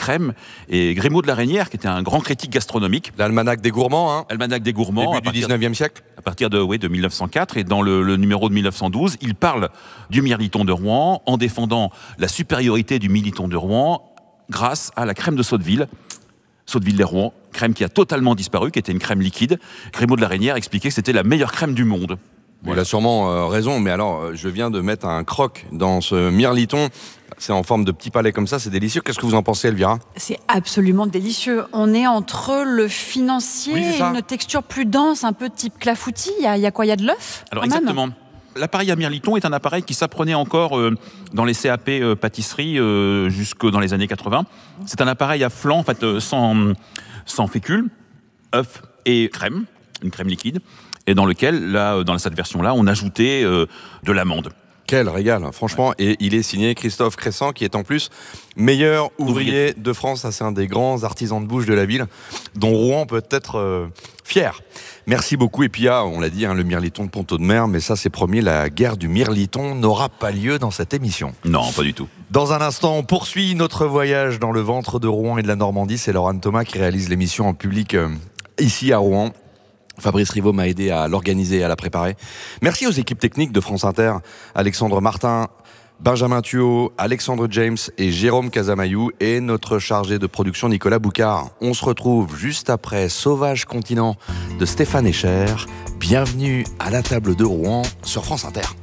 crème. Et Grémaud de la Reynière, qui était un grand critique gastronomique. L'almanach des gourmands, hein. Almanach des gourmands. Début du 19e siècle. À partir de 1904. Et dans le numéro de 1912, il parle du mirliton de Rouen en défendant la supériorité du mirliton de Rouen grâce à la crème de Sotteville. Sotteville-les-Rouen, crème qui a totalement disparu, qui était une crème liquide. Grémaud de la Reynière expliquait que c'était la meilleure crème du monde. Il a sûrement raison, mais alors, je viens de mettre un croc dans ce mirliton. C'est en forme de petit palais comme ça, c'est délicieux. Qu'est-ce que vous en pensez, Elvira ? C'est absolument délicieux. On est entre le financier et une texture plus dense, un peu type clafoutis. Il y a quoi ? Il y a de l'œuf ? Alors exactement. L'appareil à mirliton est un appareil qui s'apprenait encore dans les CAP pâtisserie jusque dans les années 80. C'est un appareil à flanc, en fait, sans fécule, œuf et crème, une crème liquide, et dans lequel, là, dans cette version-là, on ajoutait de l'amande. Quel régal, franchement. Et il est signé Christophe Cressant, qui est en plus meilleur ouvrier de France. Ça, c'est un des grands artisans de bouche de la ville, dont Rouen peut être fier. Merci beaucoup. Et puis, on l'a dit, le mirliton de Pont-Audemer, mais ça, c'est promis, la guerre du mirliton n'aura pas lieu dans cette émission. Non, pas du tout. Dans un instant, on poursuit notre voyage dans le ventre de Rouen et de la Normandie. C'est Laurent Thomas qui réalise l'émission en public ici à Rouen. Fabrice Rivaud m'a aidé à l'organiser et à la préparer. Merci aux équipes techniques de France Inter, Alexandre Martin, Benjamin Thuot, Alexandre James et Jérôme Casamayou, et notre chargé de production Nicolas Boucard. On se retrouve juste après Sauvage Continent de Stéphane Escher. Bienvenue à la table de Rouen sur France Inter.